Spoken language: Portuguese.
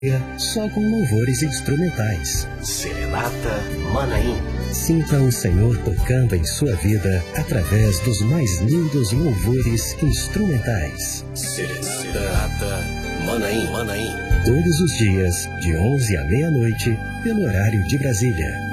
só com louvores instrumentais. Serenata Manaim. Sinta o Senhor tocando em sua vida através dos mais lindos louvores instrumentais. Serenata Manaim. Todos os dias, de 11 à meia-noite, pelo horário de Brasília.